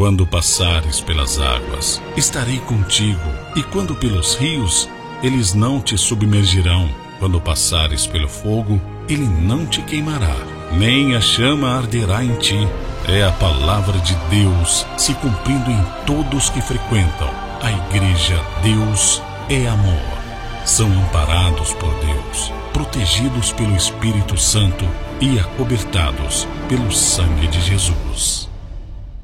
Quando passares pelas águas, estarei contigo, e quando pelos rios, eles não te submergirão. Quando passares pelo fogo, ele não te queimará, nem a chama arderá em ti. É a palavra de Deus se cumprindo em todos que frequentam. A igreja Deus é amor. São amparados por Deus, protegidos pelo Espírito Santo e acobertados pelo sangue de Jesus.